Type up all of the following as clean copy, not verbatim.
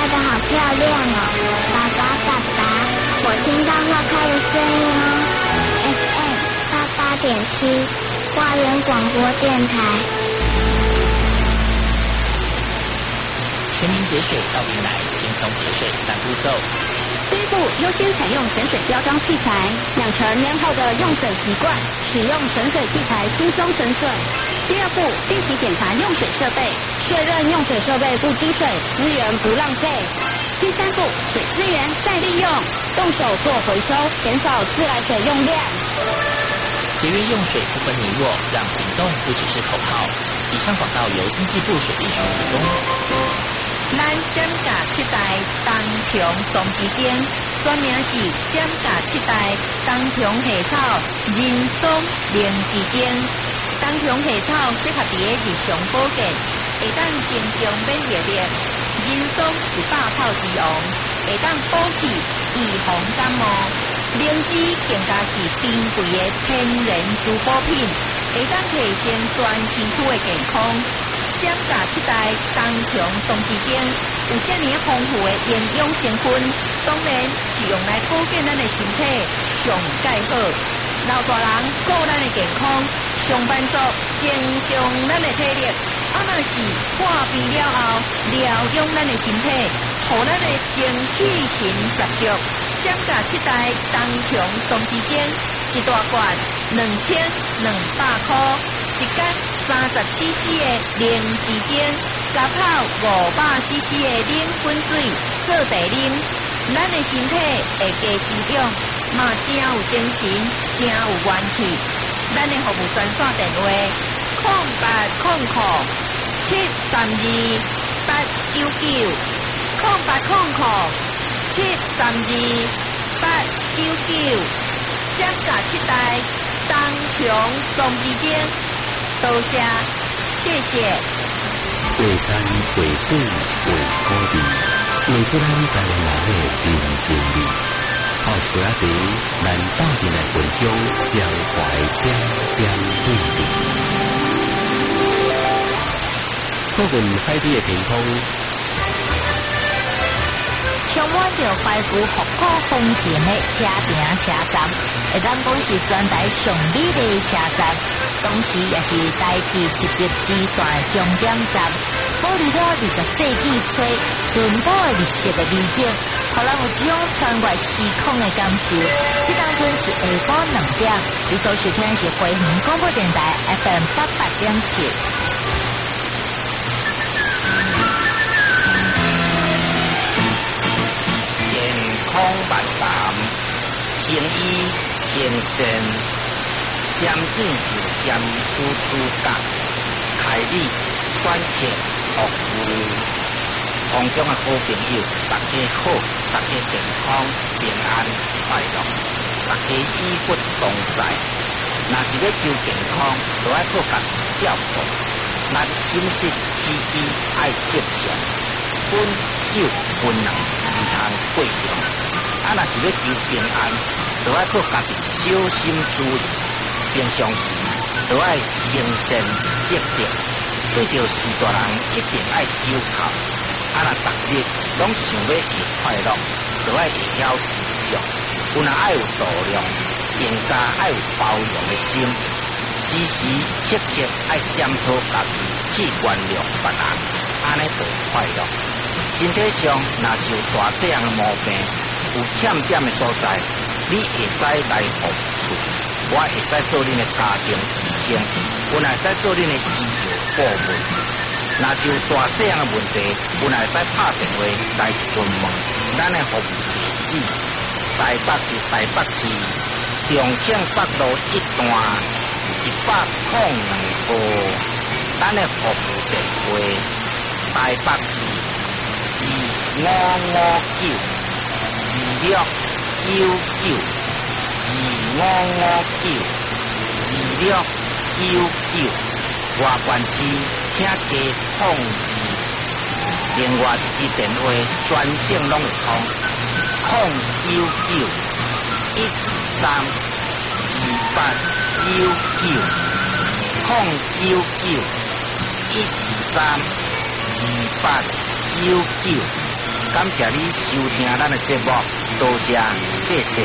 开得好漂亮哦！爸爸，我听到花开的声音哦。FM88.7，花园广播电台。 全民节水到底来，轻松节水3步骤。 第一步，优先采用省水标章器材，养成良好的用水习惯，使用省水器材轻松省水。第二步，定期检查用水设备，确认用水设备不积水，资源不浪费。第三步，水资源再利用，动手做回收，减少自来水用量。 节约用水不分你我，让行动不只是口号。以上广告由经济部水利署提供。 咱减价7代东平松枝精，专名是减价7代东平夏草人松灵枝精。东平夏草适合伫日常保健，会当增强免疫力。人松是百草之王，会当补气预防感冒。灵芝更加是珍贵的天然珠宝品，会当提升全身躯的健康。减价7代东平松枝精有这么丰富的营养成分，当然是用来保健咱的身体上介好。老大人顾咱的健康，上班族增强咱的体力，若是破病了后疗养咱的身体，互咱的精气神十足。减价7代东平松枝精一大罐2200块，一天30cc 的灵芝精，加泡500cc 的冷滚水做茶啉，咱的身体会加滋养，嘛真有精神，真有元气。咱的服务专线电话0800-732-899，0800-732-899，减价7代东平松枝精，多谢，谢谢。 画山画水画土地，画出咱台湾人的真情味。好茶茶，咱斗阵来分享江淮点点滴滴。靠近海底的天空， 充满着怀古复古风情的车埕车站，会当讲是全台上美丽的车站，同时也是台铁直接支线的终点站，保留了20世纪初淳朴的日式的美景，互人有一种穿越时空的感受。这当阵是下晡2点，你所收听的是花莲广播电台 FM88.7。 康万淡，行医行善，渐进是渐处觉，开理选择服务。空中的好朋友，大家好，大家健康平安快乐，大家医骨同在。若是要求健康，就要靠家己照顾。咱饮食起居爱节俭，本酒分量唔通过量。若是要求平安，就要靠家己小心注意。平常时就要行善积德，对着士大人一定爱守孝。若逐日拢想要会快乐，就要会晓知足。有若爱有度量，更加爱有包容的心，时时刻刻爱检讨家己，去原谅别人，安尼就快乐。身体上若是有大细样的毛病，有欠点的所在，你会使来服务，我会使做恁的家庭医生，阮会使做恁的医疗顾问。若是有大细样的问题，阮会使拍电话来询问。咱的服务地址：台北市重庆北路1段102号。咱的服务电话：台北市2559，2559，2559，外县市请加控制。另外一支电话全省拢会通，099-123-2899，099-123-2899。 99。感谢你收听咱的节目，多谢，谢谢。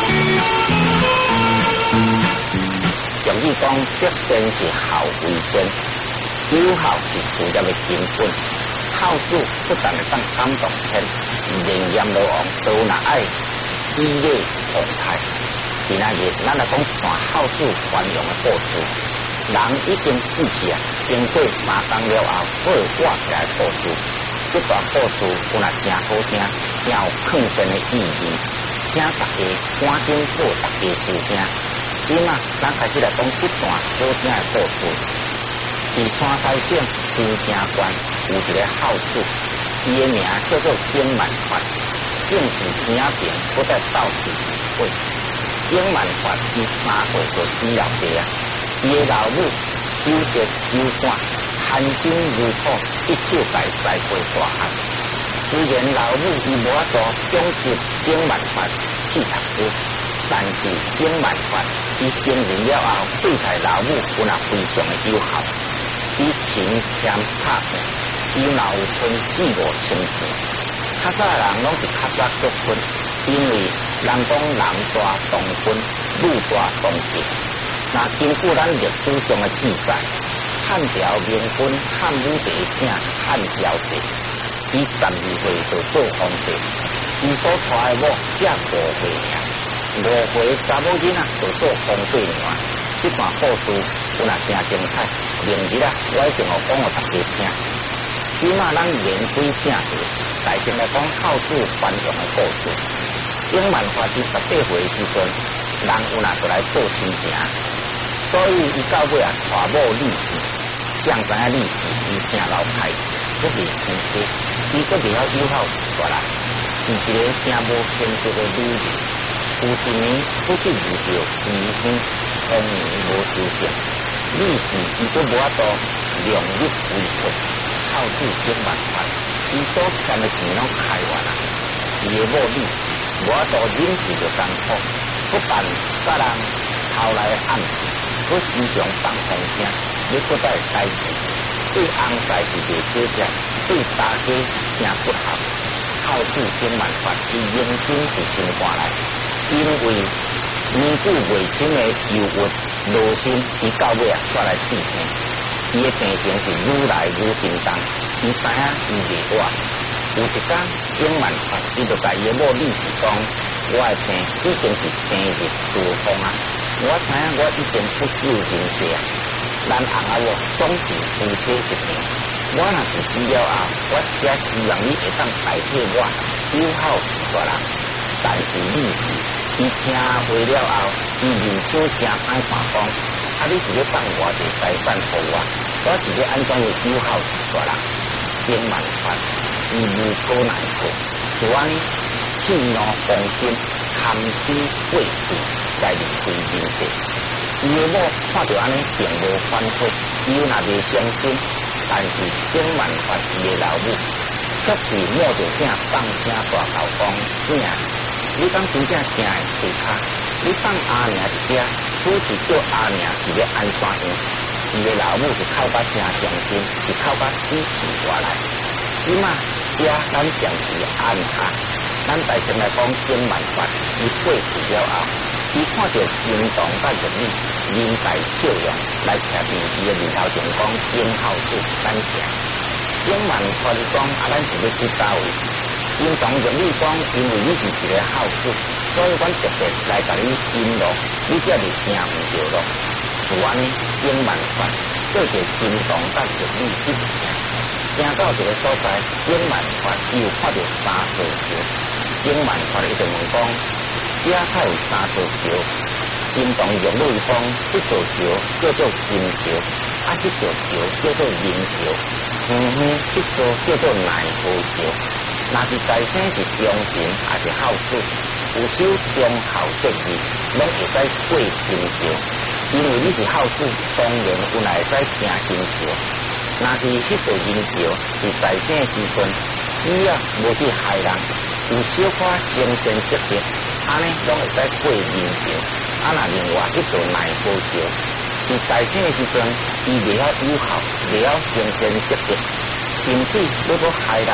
俗语讲，德先是孝为先，有孝是事业的根本。孝子不但会当感动天，人阎罗王都若爱以礼奉泰。今仔日咱来讲看孝子繁荣的故事。人已经死去啊，经过3冬了后，好活起来的故事。这段故事有若真好听，真有抗生的意义，请大家赶紧做大家收听。今仔咱开始来讲这段好听的故事。伫山西省新城县有一个孝子，伊的名叫做英万发，正是兄弟不再斗气一岁。英万发伊3岁就死了爸啊，伊的老母守节守寡，含辛茹苦，一手家栽培大汉。虽然老母伊无法度奖励英万发去读书，但是英万发伊成人了后，对待老母有那非常的友好。伊勤俭拍拼，伊若有存4-5千钱。较早人拢是较早结婚，因为人讲男大当婚，女大当嫁。那根据咱历史上的记载，汉朝明君汉武帝姓汉昭帝，伊12岁就做皇帝，伊所娶的某才5岁尔，5岁查某囡仔就做皇帝娘。这段故事有若真精彩，明日啊，我一定要讲互大家听。即马咱言归正题，大先来讲孝子繁荣的故事。英万发伫18岁的时阵，人有若就来做亲情，所以伊到尾啊娶某李氏，谁知影李氏伊真老歹，佫袂亲家，伊佫袂晓友好大人，是一个真无天职的女人。有一年出去遇到义兄，当年无收成，李氏伊佫无法度量力为退，孝子英万发，伊所欠的钱拢开完啊，伊的某李氏无法度忍受着艰苦，不但甲人偷来暗示，佫时常放风声，要搁再代志，对翁婿是袂体贴，对大家真不孝。孝子英万发伊用心伫心肝内，因为年久未亲的忧郁劳心，伊到尾啊煞来治病。伊的病情是愈来愈严重，伊知影伊袂活。有一天，英万发伊就甲伊的某李氏讲：我的病已经是病入膏肓啊！我知影我已经不救人世啊！咱翁仔某总是夫妻一场，我若是死了后，我只希望你会当代替我友好大人。但是李氏伊听话了后，伊面手真歹看讲，啊你是要放偌济财产互我，我是要安怎样友好大人？英万发伊无可奈何，就安尼气怒攻心，含悲畏惧，来离开人世。伊的某看到安尼，并无反悔，伊若袂伤心，但是英万发伊的老母却是摸着囝放声大叫讲：囝，你敢真正惊会推卡？你放阿娘一家，此时叫阿娘是要安怎样？伊的老母是哭甲真伤心，是哭甲死去活来。即马遮咱暂时按下，咱大先来讲英万发，伊过去了后，伊看到英堂甲玉女面带笑容来徛伫伊的面头前讲：英孝子，咱行。英万发就讲：啊，咱是要去叨位？英堂玉女讲：因为你是一个孝子，所以阮特别来甲你引路，你才是行唔着路。就安尼，英万发做者英堂甲玉女一行，行到一个所在，英万发伊有看到3座桥，英万发伊就问讲：遮才有3座桥？英堂玉女讲：这座桥叫做金桥，啊，这座桥叫做银桥，这座叫做奈何桥。若是在生是忠臣，还是孝子，有守忠孝节义，拢会使过金桥。因为你是孝子，当然有来会使行金桥。若是迄座银桥是在生的时阵，只要无去害人，有小可精神积极，安尼拢会使过银桥。啊，若另外迄座奈何桥是在生的时阵，伊袂晓友好，袂晓精神积极，甚至要搁害人。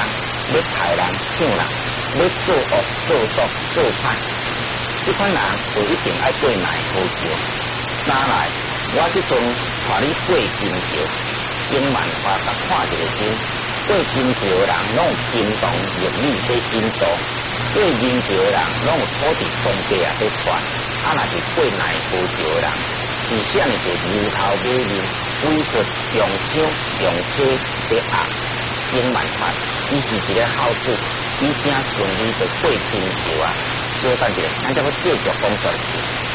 要害人抢人，要做恶做毒做歹，这款人就一定爱过奈何桥。哪来？我即阵带你过金桥，用万法甲看一个真。过金桥的人拢有金堂玉女在引导，过银桥的人拢有土地公家啊在传。啊，若是过奈何桥的人，是啥物就牛头马面，委屈用枪用车在压。用万法，伊是一个好处，伊正顺利就过金桥啊。小等一下，咱再要继续讲下去。